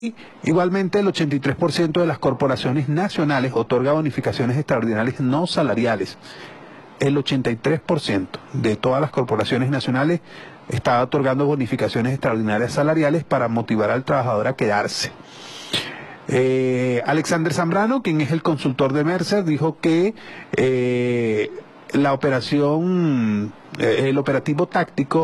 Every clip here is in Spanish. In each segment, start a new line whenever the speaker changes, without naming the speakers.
Igualmente, el 83% de las corporaciones nacionales otorga bonificaciones extraordinarias no salariales. El 83% de todas las corporaciones nacionales está otorgando bonificaciones extraordinarias salariales para motivar al trabajador a quedarse. Alexander Zambrano, quien es el consultor de Mercer, dijo que la operación, el operativo táctico,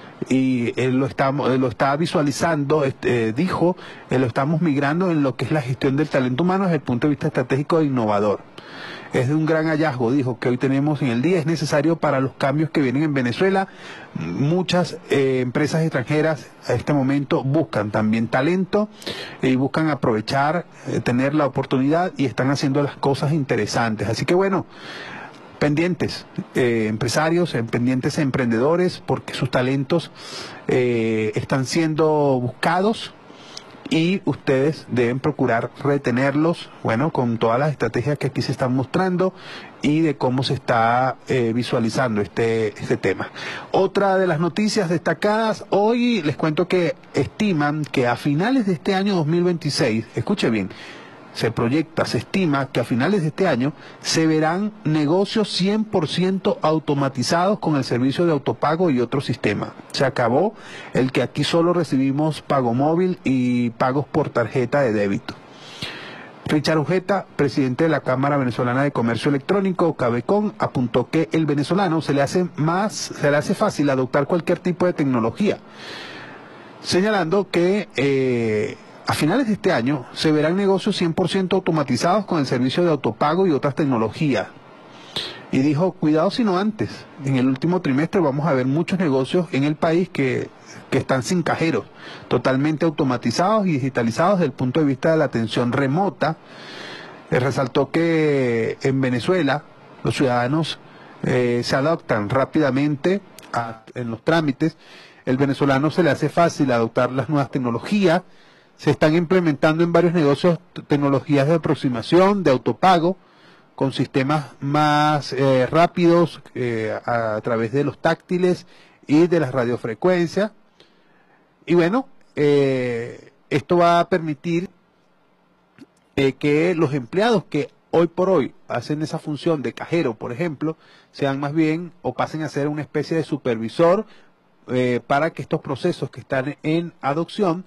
y él lo está visualizando, dijo, lo estamos migrando en lo que es la gestión del talento humano desde el punto de vista estratégico e innovador. Es de un gran hallazgo, dijo, que hoy tenemos en el día. Es necesario para los cambios que vienen en Venezuela. Muchas empresas extranjeras a este momento buscan también talento y buscan aprovechar, tener la oportunidad, y están haciendo las cosas interesantes. Así que bueno, pendientes empresarios, pendientes emprendedores, porque sus talentos están siendo buscados y ustedes deben procurar retenerlos, bueno, con todas las estrategias que aquí se están mostrando y de cómo se está visualizando este tema. Otra de las noticias destacadas, hoy les cuento que estiman que a finales de este año 2026, escuche bien, se estima que a finales de este año se verán negocios 100% automatizados con el servicio de autopago y otros sistemas. Se acabó el que aquí solo recibimos pago móvil y pagos por tarjeta de débito. Richard Ujeta, presidente de la Cámara Venezolana de Comercio Electrónico, Cabecon, apuntó que el venezolano se le hace fácil adoptar cualquier tipo de tecnología, señalando que a finales de este año se verán negocios 100% automatizados con el servicio de autopago y otras tecnologías. Y dijo, cuidado si no antes. En el último trimestre vamos a ver muchos negocios en el país que están sin cajeros, totalmente automatizados y digitalizados desde el punto de vista de la atención remota. Resaltó que en Venezuela los ciudadanos se adaptan rápidamente en los trámites. El venezolano se le hace fácil adoptar las nuevas tecnologías. Se están implementando en varios negocios tecnologías de aproximación, de autopago, con sistemas más rápidos a través de los táctiles y de las radiofrecuencias. Y bueno, esto va a permitir que los empleados que hoy por hoy hacen esa función de cajero, por ejemplo, sean más bien o pasen a ser una especie de supervisor para que estos procesos que están en adopción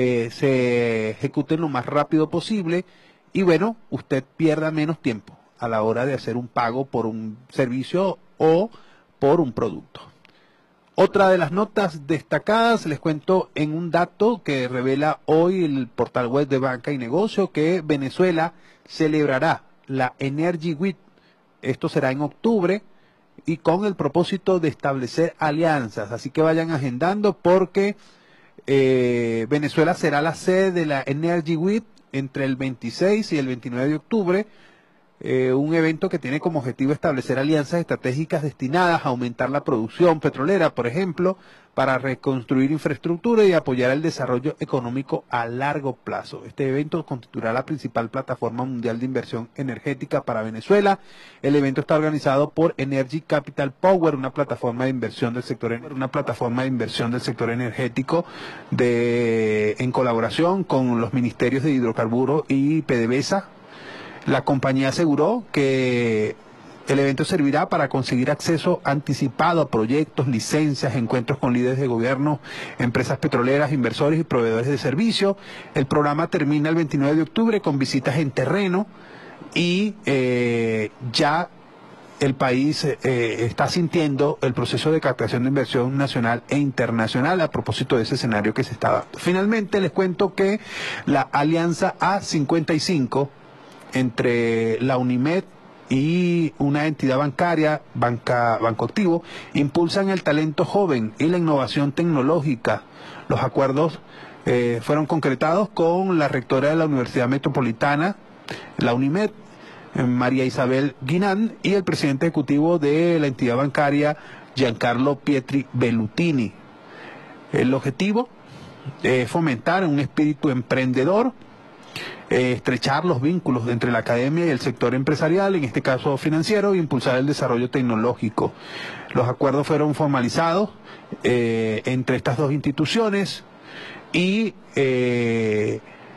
se ejecuten lo más rápido posible y bueno, usted pierda menos tiempo a la hora de hacer un pago por un servicio o por un producto. Otra de las notas destacadas, les cuento en un dato que revela hoy el portal web de Banca y Negocio, que Venezuela celebrará la Energy Week. Esto será en octubre y con el propósito de establecer alianzas, así que vayan agendando porque Venezuela será la sede de la Energy Week entre el 26 y el 29 de octubre, un evento que tiene como objetivo establecer alianzas estratégicas destinadas a aumentar la producción petrolera, por ejemplo, para reconstruir infraestructura y apoyar el desarrollo económico a largo plazo. Este evento constituirá la principal plataforma mundial de inversión energética para Venezuela. El evento está organizado por Energy Capital Power, una plataforma de inversión del sector energético en colaboración con los ministerios de hidrocarburos y PDVSA. La compañía aseguró que el evento servirá para conseguir acceso anticipado a proyectos, licencias, encuentros con líderes de gobierno, empresas petroleras, inversores y proveedores de servicios. El programa termina el 29 de octubre con visitas en terreno y ya el país está sintiendo el proceso de captación de inversión nacional e internacional a propósito de ese escenario que se está dando. Finalmente les cuento que la alianza A55 entre la UNIMED y una entidad bancaria, Banco Activo, impulsan el talento joven y la innovación tecnológica. Los acuerdos fueron concretados con la rectora de la Universidad Metropolitana, la UNIMED, María Isabel Guinán, y el presidente ejecutivo de la entidad bancaria, Giancarlo Pietri Bellutini. El objetivo es fomentar un espíritu emprendedor, estrechar los vínculos entre la academia y el sector empresarial, en este caso financiero, e impulsar el desarrollo tecnológico. Los acuerdos fueron formalizados entre estas dos instituciones y